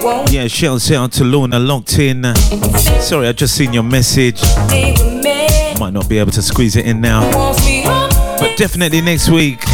Yeah, shout out to Lorna locked in. Sorry, I just seen your message. Might not be able to squeeze it in now, but definitely next week.